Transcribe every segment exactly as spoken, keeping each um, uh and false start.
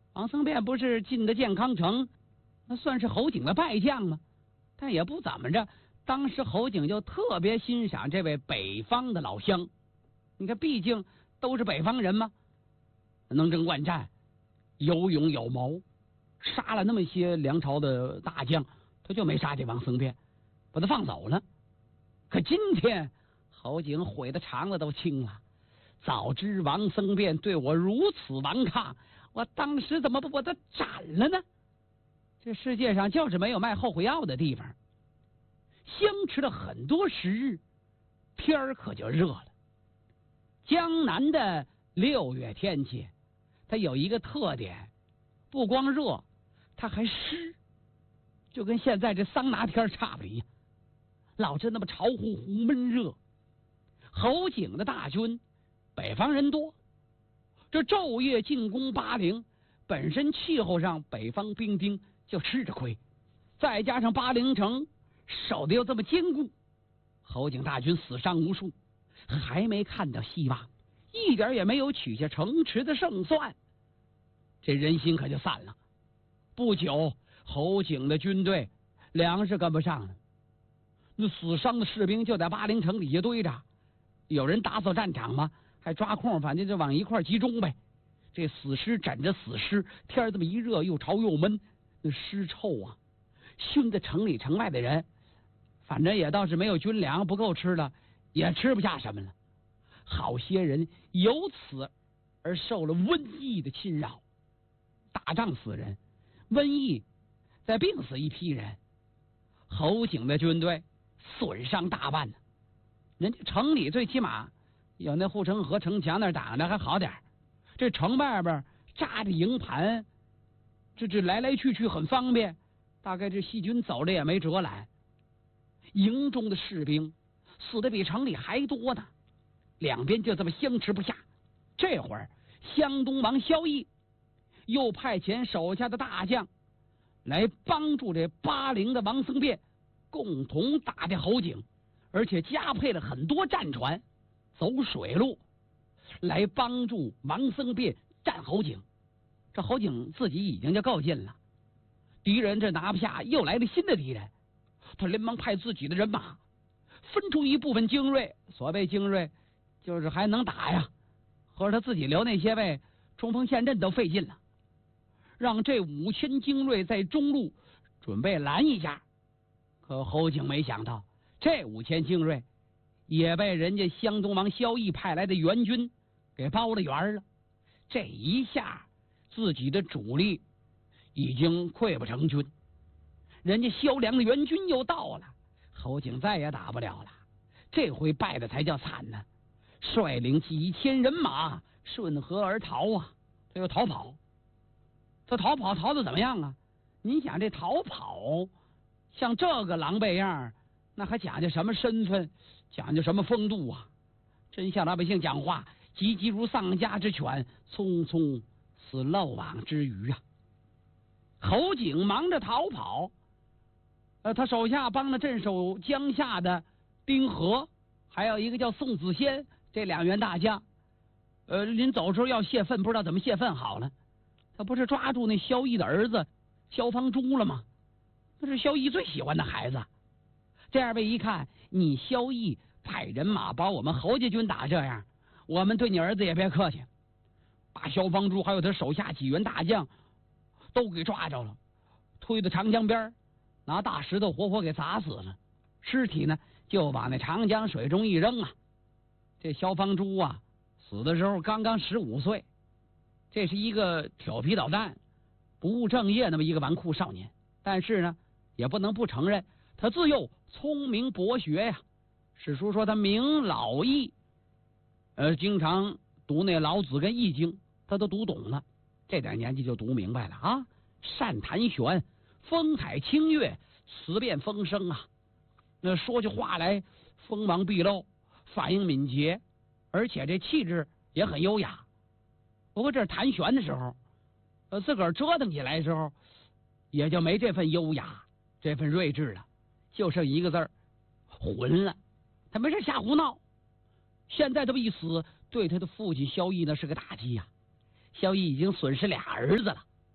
王僧辩不是进的健康城，那算是侯景的败将吗？但也不怎么着。当时侯景就特别欣赏这位北方的老乡，你看，毕竟都是北方人嘛，能征惯战，有勇有谋，杀了那么些梁朝的大将，他就没杀这王僧辩，把他放走了。可今天侯景悔的肠子都青了，早知王僧辩对我如此顽抗，我当时怎么不把他斩了呢？这世界上就是没有卖后悔药的地方。相持了很多时日，天儿可就热了。江南的六月天气，它有一个特点，不光热，它还湿，就跟现在这桑拿天差不一样，老是那么潮乎乎闷热。侯景的大军北方人多，这昼夜进攻巴陵，本身气候上北方兵丁就吃着亏，再加上巴陵城守的又这么坚固，侯景大军死伤无数，还没看到希望，一点也没有取下城池的胜算，这人心可就散了。不久，侯景的军队粮食跟不上了，那死伤的士兵就在巴陵城底下堆着，有人打扫战场吗？还抓空反正就往一块集中呗。这死尸枕着死尸，天这么一热，又潮又闷，那尸臭啊，熏得城里城外的人，反正也倒是没有军粮，不够吃了，也吃不下什么了。好些人由此而受了瘟疫的侵扰，打仗死人，瘟疫再病死一批人。侯景的军队损伤大半呢，人家城里最起码有那护城河城墙那挡着还好点，这城外边扎着营盘，这这来来去去很方便，大概这细菌走了也没辙拦。营中的士兵死的比城里还多呢，两边就这么相持不下。这会儿湘东王萧绎又派遣手下的大将来帮助这巴陵的王僧辩共同打这侯景，而且加配了很多战船走水路来帮助王僧辩战侯景。这侯景自己已经就够劲了，敌人这拿不下，又来了新的敌人，他连忙派自己的人马分出一部分精锐，所谓精锐就是还能打呀，或者他自己留那些位冲锋陷阵都费劲了，让这五千精锐在中路准备拦一下。可侯景没想到，这五千精锐也被人家湘东王萧绎派来的援军给包了圆了。这一下自己的主力已经溃不成军，人家萧梁的援军又到了，侯景再也打不了了。这回败的才叫惨呢，率领几千人马顺河而逃啊！他又逃跑，他逃跑逃的怎么样啊？你想这逃跑像这个狼狈样，那还讲究什么身份，讲究什么风度啊？真像老百姓讲话，急急如丧家之犬，匆匆似漏网之鱼啊！侯景忙着逃跑，呃，他手下帮了镇守江夏的丁和，还有一个叫宋子仙，这两员大将，呃，临走时候要泄愤，不知道怎么泄愤好了。他不是抓住那萧绎的儿子萧方珠了吗？那是萧绎最喜欢的孩子。这二位一看，你萧绎派人马把我们侯家军打这样，我们对你儿子也别客气，把萧方珠还有他手下几员大将都给抓着了，推到长江边，拿大石头活活给砸死了，尸体呢就往那长江水中一扔啊。这萧方珠啊，死的时候刚刚十五岁，这是一个调皮捣蛋、不务正业那么一个纨绔少年，但是呢，也不能不承认他自幼聪明博学呀。史书说他明老易，呃，经常读那老子跟易经，他都读懂了，这点年纪就读明白了啊。善谈玄，风采清越，词辩风生啊。那说起话来锋芒毕露，反应敏捷，而且这气质也很优雅。不过这谈玄的时候，呃，自个儿折腾起来的时候，也就没这份优雅，这份睿智了，就剩一个字儿，混了。他没事瞎胡闹。现在这么一死，对他的父亲萧绎那是个打击呀、啊。萧绎已经损失俩儿子了，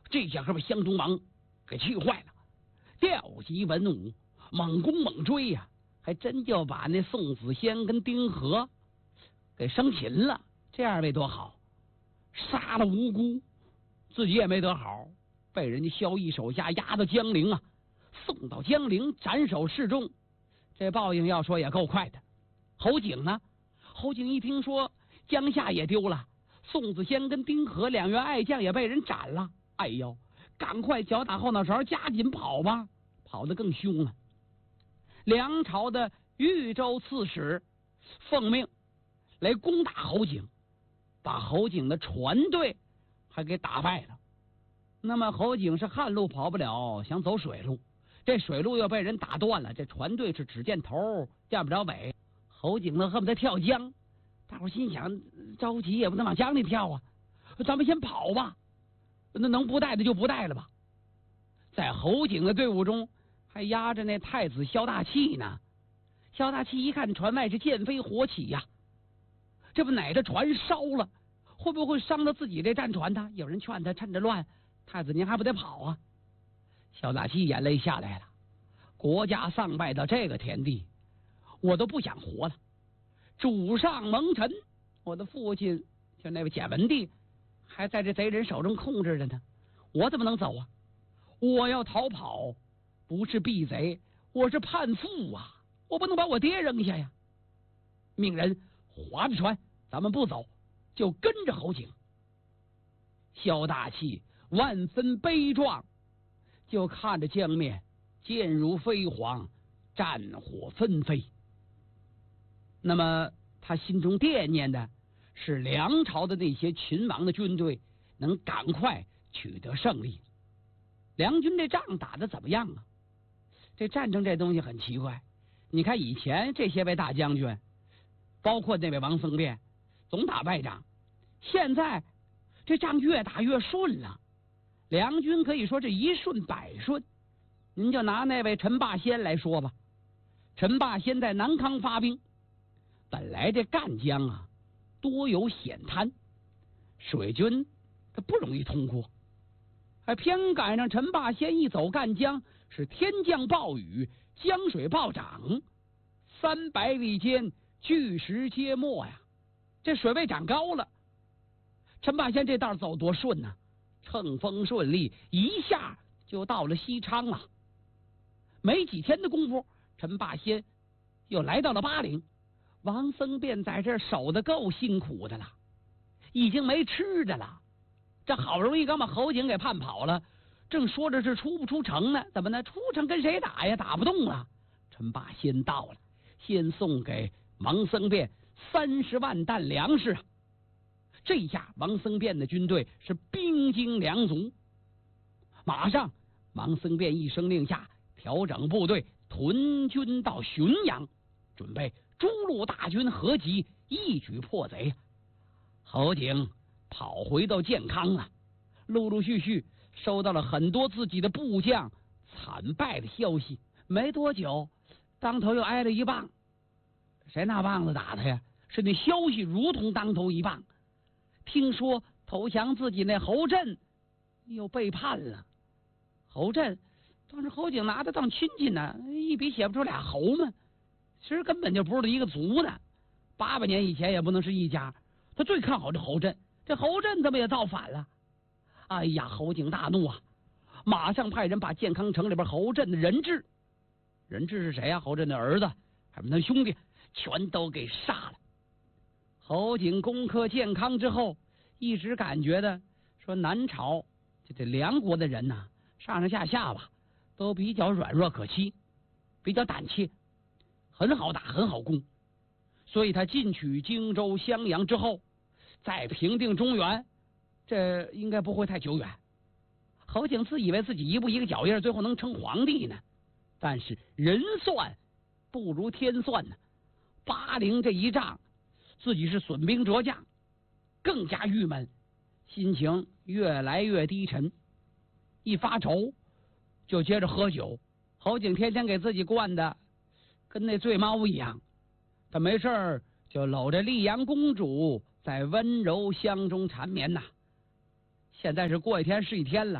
这下可把襄中王给气坏了，调集文武，猛攻猛追呀、啊，还真就把那宋子仙跟丁和给生擒了。这二位多好，杀了无辜，自己也没得好，被人家萧绎手下押到江陵啊，送到江陵斩首示众。这报应要说也够快的。侯景呢？侯景一听说江夏也丢了，宋子仙跟丁和两员爱将也被人斩了，哎呦，赶快脚打后脑勺，加紧跑吧，跑得更凶了。梁朝的豫州刺史奉命来攻打侯景，把侯景的船队还给打败了。那么侯景是旱路跑不了，想走水路，这水路又被人打断了，这船队是只见头见不着尾。侯景呢恨不得跳江，大伙心想着急也不能往江里跳啊，咱们先跑吧，那能不带的就不带了吧。在侯景的队伍中还压着那太子萧大器呢。萧大器一看船外是箭飞火起呀、啊，这不哪个船烧了，会不会伤到自己这战船呢？有人劝他趁着乱，太子您还不得跑啊。萧大器眼泪下来了，国家丧败到这个田地，我都不想活了。主上蒙尘，我的父亲就那位简文帝还在这贼人手中控制着呢，我怎么能走啊？我要逃跑，不是避贼，我是叛父啊！我不能把我爹扔下呀！命人划着船，咱们不走，就跟着侯景。萧大器万分悲壮，就看着江面，箭如飞蝗，战火纷飞。那么他心中惦念的是梁朝的那些秦王的军队能赶快取得胜利。梁军这仗打得怎么样啊？这战争这东西很奇怪，你看以前这些位大将军，包括那位王僧辩，总打败仗，现在这仗越打越顺了，梁军可以说是一顺百顺。您就拿那位陈霸先来说吧，陈霸先在南康发兵，本来这赣江啊多有险滩，水军它不容易通过，还偏赶上陈霸先一走赣江，是天降暴雨，江水暴涨，三百里间巨石皆没呀，这水位涨高了。陈霸先这道走多顺呢、啊，乘风顺利，一下就到了西昌了。没几天的功夫，陈霸先又来到了巴陵。王僧辩在这儿守得够辛苦的了，已经没吃的了。这好容易刚把侯景给叛跑了，正说着是出不出城呢，怎么呢？出城跟谁打呀？打不动了。陈霸先到了，先送给王僧辩三十万担粮食。这下王僧辩的军队是兵精粮足，马上王僧辩一声令下，调整部队，屯军到浔阳，准备诸路大军合集，一举破贼。侯景跑回到建康了，陆陆续续收到了很多自己的部将惨败的消息。没多久，当头又挨了一棒。谁拿棒子打他呀？是那消息如同当头一棒。听说投降自己那侯震又背叛了。侯震当时侯景拿他当亲戚呢，一笔写不出俩侯嘛，其实根本就不是一个族的，八百年以前也不能是一家。他最看好这侯震，这侯震怎么也造反了？哎呀，侯景大怒啊，马上派人把建康城里边侯震的人质，人质是谁呀、啊？侯震的儿子还有他兄弟，全都给杀了。侯景攻克建康之后，一直感觉的说南朝就这梁国的人呐、啊，上上下下吧都比较软弱可欺，比较胆怯，很好打，很好攻。所以他进取荆州、襄阳之后，再平定中原，这应该不会太久远。侯景自以为自己一步一个脚印，最后能成皇帝呢。但是人算不如天算呢。巴陵这一仗，自己是损兵折将，更加郁闷，心情越来越低沉。一发愁就接着喝酒。侯景天天给自己灌的跟那醉猫一样，他没事儿就搂着丽阳公主在温柔乡中缠绵呐。现在是过一天是一天了，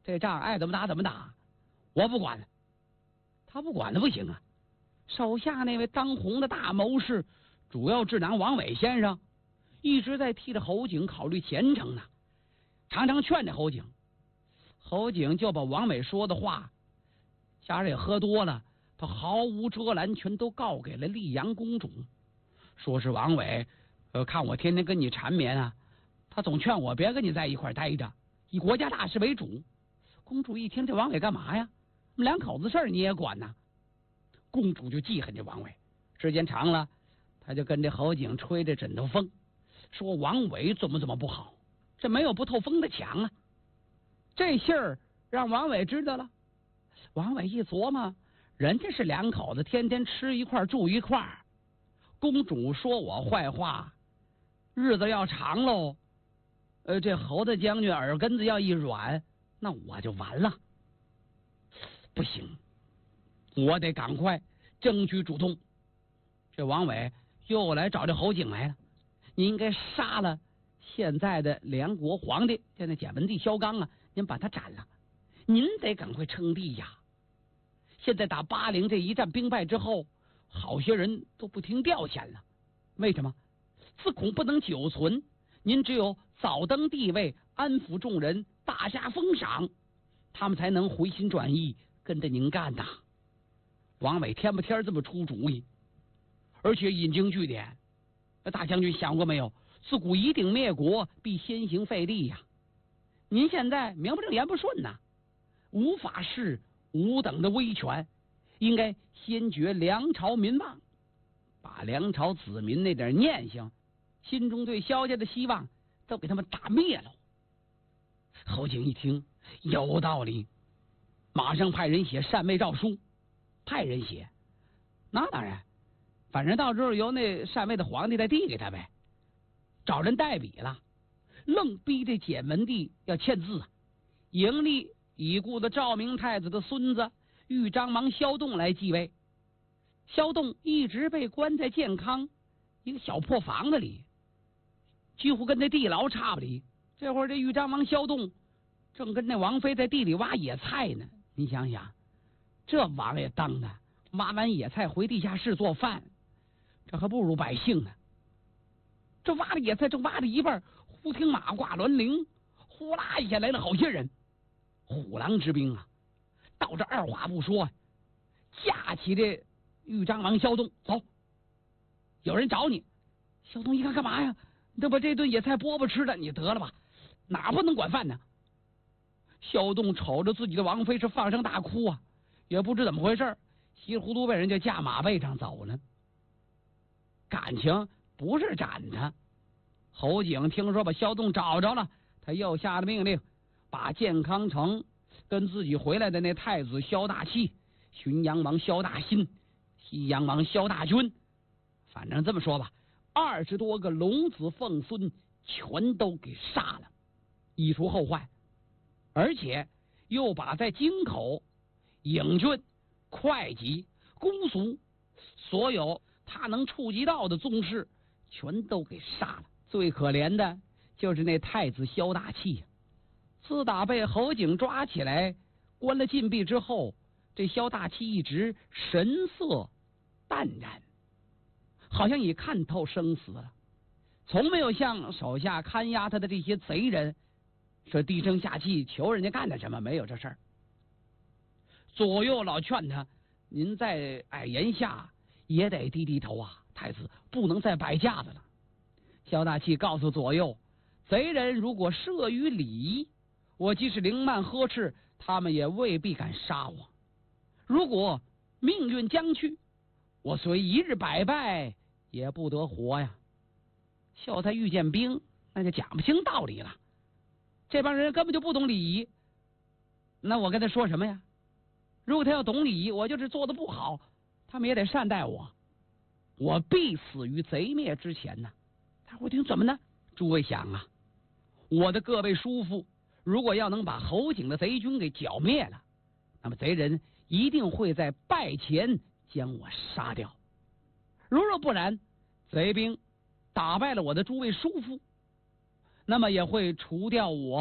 这仗爱怎么打怎么打，我不管了。他不管的不行啊！手下那位当红的大谋士、主要智囊王伟先生，一直在替着侯景考虑前程呢，常常劝着侯景。侯景就把王伟说的话，加上也喝多了，他毫无遮拦，全都告给了丽阳公主，说是王伟，呃，看我天天跟你缠绵啊，他总劝我别跟你在一块待着，以国家大事为主。公主一听，这王伟干嘛呀？我们两口子事儿你也管呐？公主就记恨这王伟，时间长了，他就跟这侯景吹着枕头风，说王伟怎么怎么不好，这没有不透风的墙啊。这信儿让王伟知道了，王伟一琢磨，人家是两口子，天天吃一块住一块，公主说我坏话，日子要长喽。呃，这侯大将军耳根子要一软，那我就完了。不行，我得赶快争取主动。这王伟又来找这侯景来了，你应该杀了现在的梁国皇帝，现在简文帝萧纲啊，您把他斩了，您得赶快称帝呀。现在打巴陵这一战兵败之后，好些人都不听调遣了，为什么？自恐不能久存，您只有早登帝位，安抚众人，大加封赏，他们才能回心转意，跟着您干呐。王伟天不天这么出主意，而且引经据典。大将军想过没有？自古以鼎灭国，必先行废帝呀。您现在名不正言不顺呐，无法视吾等的威权，应该先绝梁朝民望，把梁朝子民那点念想，心中对萧家的希望都给他们打灭了。侯景一听有道理，马上派人写禅位诏书，派人写，那当然，反正到时候由那禅位的皇帝再递给他呗。找人代笔了，愣逼这简文帝要签字啊，迎立已故的赵明太子的孙子豫章王萧栋来继位。萧栋一直被关在建康一个小破房子里，几乎跟那地牢差不离。这会儿这豫章王萧栋正跟那王妃在地里挖野菜呢，你想想，这王爷当的挖完野菜回地下室做饭，这还不如百姓呢。这挖的野菜正挖着一半，忽听马挂銮铃，呼啦一下来了好些人，虎狼之兵啊！到这二话不说，架起这豫章王萧栋，走，有人找你。萧栋一看干嘛呀？这把这顿野菜饽饽吃了，你得了吧，哪不能管饭呢？萧栋瞅着自己的王妃是放声大哭啊，也不知怎么回事，稀里糊涂被人家驾马背上走了。感情不是斩他。侯景听说把萧栋找着了，他又下了命令，把建康城跟自己回来的那太子萧大器、浔阳王萧大新、西阳王萧大军，反正这么说吧，二十多个龙子凤孙全都给杀了，以除后患。而且又把在京口、颍郡、会稽、姑苏所有他能触及到的宗室全都给杀了。最可怜的就是那太子萧大器呀、啊！自打被侯景抓起来关了禁闭之后，这萧大器一直神色淡然，好像已看透生死了，从没有向手下看押他的这些贼人说低声下气求人家干点什么，没有这事儿。左右老劝他，您在矮檐下也得低低头啊，太子不能再摆架子了。萧大器告诉左右，贼人如果慑于礼，我即使凌慢呵斥，他们也未必敢杀我。如果命运将去，我虽一日百败，也不得活呀。孝太遇见兵，那就讲不清道理了。这帮人根本就不懂礼仪，那我跟他说什么呀？如果他要懂礼仪，我就是做的不好，他们也得善待我，我必死于贼灭之前呢。大伙听怎么呢？诸位想啊，我的各位叔父如果要能把侯景的贼军给剿灭了，那么贼人一定会在败前将我杀掉。如若不然，贼兵打败了我的诸位叔父，那么也会除掉我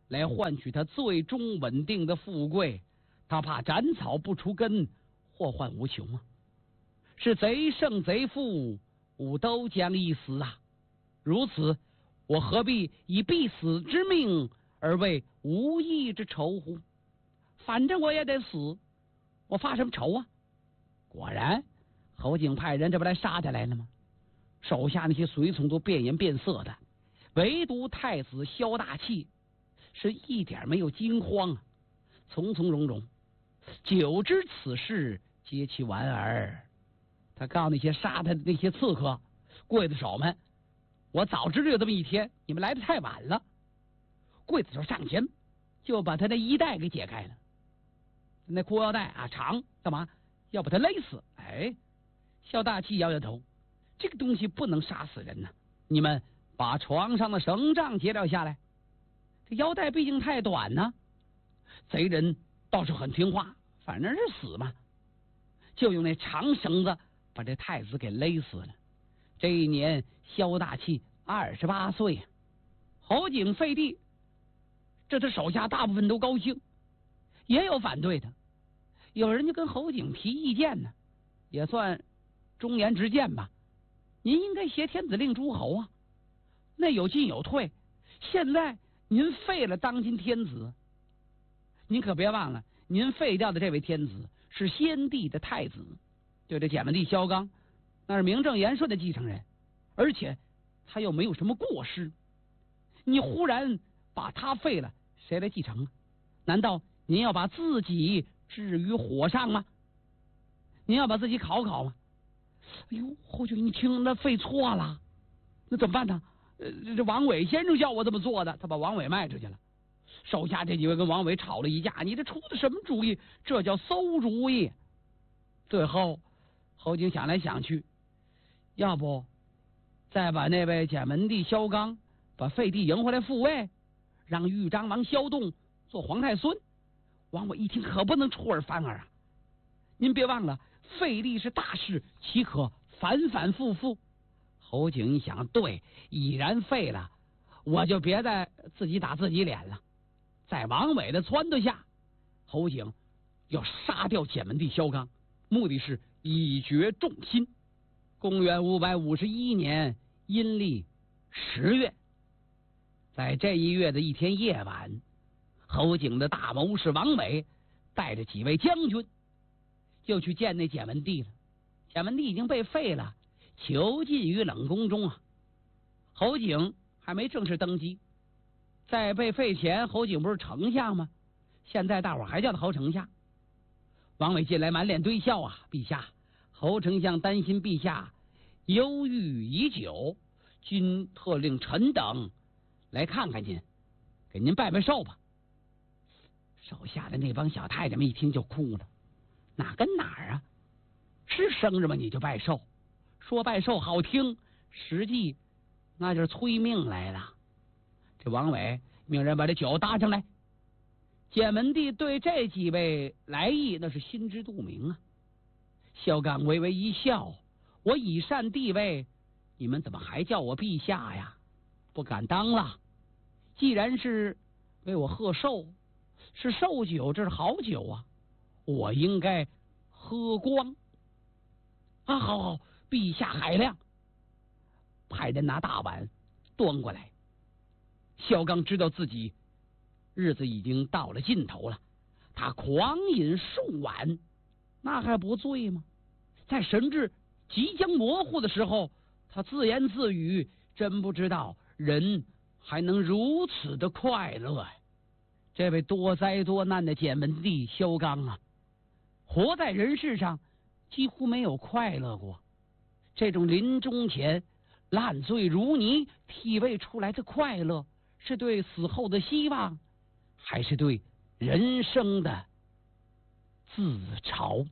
来换取他最终稳定的富贵，他怕斩草不除根，祸患无穷啊！是贼胜贼负，吾都将一死啊！如此，我何必以必死之命而为无义之仇乎？反正我也得死，我发什么愁啊？果然，侯景派人这不来杀他来了吗？手下那些随从都变颜变色的，唯独太子萧大器是一点没有惊慌啊，从从容容。久知此事，皆其玩儿。他告诉那些杀他的那些刺客、刽子手们，我早知道有这么一天，你们来的太晚了。刽子手上前就把他那衣带给解开了，那裤腰带啊长，干嘛要把他勒死？哎，萧大器摇摇头，这个东西不能杀死人呐、啊。你们把床上的绳杖解了下来。这腰带毕竟太短呢、啊，贼人倒是很听话，反正是死嘛，就用那长绳子把这太子给勒死了。这一年，萧大器二十八岁，侯景、废帝，这他手下大部分都高兴，也有反对的，有人就跟侯景提意见呢，也算忠言直谏吧。您应该挟天子令诸侯啊，那有进有退。现在您废了当今天子，您可别忘了，您废掉的这位天子是先帝的太子，就这简文帝萧纲，那是名正言顺的继承人，而且他又没有什么过失。你忽然把他废了，谁来继承啊？难道您要把自己置于火上吗？您要把自己烤烤吗？哎呦，侯景一听，那废错了，那怎么办呢？呃，这王伟先生叫我这么做的，他把王伟卖出去了。手下这几位跟王伟吵了一架，你这出的什么主意？这叫馊主意。最后，侯景想来想去，要不再把那位简文帝萧纲把废帝迎回来复位，让豫章王萧栋做皇太孙。王伟一听，可不能出尔反尔啊！您别忘了，废帝是大事，岂可反反复复？侯景一想，对，已然废了，我就别再自己打自己脸了。在王伟的撺掇下，侯景要杀掉简文帝萧纲，目的是以绝众心。公元五百五十一年阴历十月，在这一月的一天夜晚，侯景的大谋士王伟带着几位将军就去见那简文帝了。简文帝已经被废了，囚禁于冷宫中啊。侯景还没正式登基，在被废前，侯景不是丞相吗？现在大伙还叫他侯丞相。王伟进来满脸堆笑啊，陛下，侯丞相担心陛下忧郁已久，今特令臣等来看看您，给您拜拜寿吧。手下的那帮小太监们一听就哭了，哪跟哪儿啊？是生日吗？你就拜寿？说拜寿好听，实际那就是催命来了。这王伟命人把这酒搭上来。简文帝对这几位来意那是心知肚明啊。萧纲微微一笑，我以善地位，你们怎么还叫我陛下呀？不敢当了。既然是为我贺寿，是寿酒，这是好酒啊，我应该喝光啊！好好，陛下海量，派人拿大碗端过来。萧纲知道自己日子已经到了尽头了，他狂饮数碗，那还不醉吗？在神志即将模糊的时候，他自言自语：真不知道人还能如此的快乐呀！这位多灾多难的简文帝萧纲啊，活在人世上几乎没有快乐过。这种临终前烂醉如泥体味出来的快乐，是对死后的希望，还是对人生的自嘲？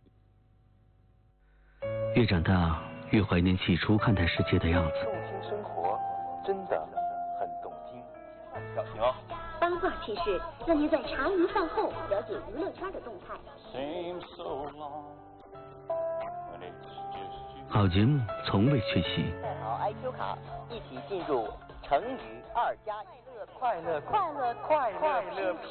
越长大，越怀念起初看待世界的样子。 动听生活，真的很动听。小平， 八卦趣事，让您在茶余饭后了解娱乐圈的动态。 好节目从未缺席。 带好 I Q 卡，一起进入成语二加一乐。 快乐快乐快乐快乐